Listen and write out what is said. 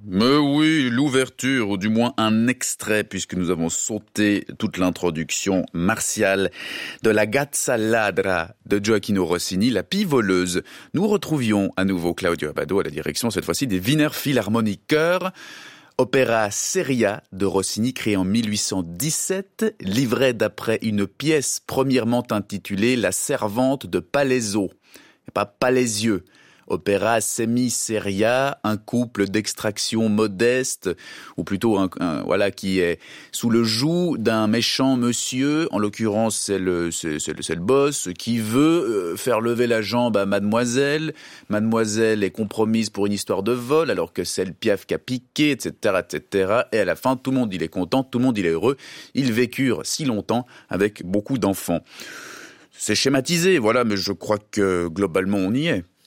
Mais oui, l'ouverture, ou du moins un extrait, puisque nous avons sauté toute l'introduction martiale de la Gazza Ladra de Gioacchino Rossini, la pie voleuse. Nous retrouvions à nouveau Claudio Abbado à la direction, cette fois-ci des Wiener Philharmoniker. Opéra Seria de Rossini, créé en 1817, livré d'après une pièce premièrement intitulée La Servante de Palaiseau, et pas Palaisieux. Opéra semi-seria, un couple d'extraction modeste, ou plutôt qui est sous le joug d'un méchant monsieur, en l'occurrence c'est le boss, qui veut faire lever la jambe à mademoiselle. Mademoiselle est compromise pour une histoire de vol, alors que c'est le Piaf qui a piqué, etc., etc. Et à la fin, tout le monde il est content, tout le monde il est heureux. Ils vécurent si longtemps avec beaucoup d'enfants. C'est schématisé, voilà, mais je crois que globalement on y est.